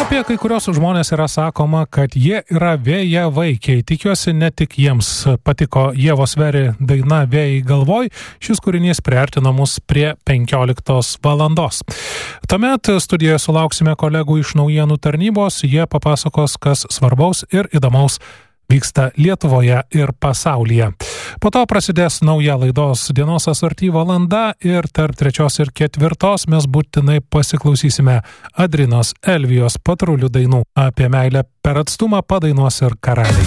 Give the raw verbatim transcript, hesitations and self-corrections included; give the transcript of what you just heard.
Apie kai kurios žmonės yra sakoma, kad jie yra vėjavaikiai. Tikiuosi, ne tik jiems patiko Ievos Veri daina Vėjai galvoj. Šis kūrinys priartino mus prie penkioliktos valandos. Tuomet studijoje sulauksime kolegų iš naujienų tarnybos. Jie papasakos, kas svarbaus ir įdomaus vyksta Lietuvoje ir pasaulyje. Po to prasidės nauja laidos dienos asorty valanda ir tarp trečios ir ketvirtos mes būtinai pasiklausysime Adrinos Elvijos Patrulių dainų. Apie meilę per atstumą padainuos ir karaliai.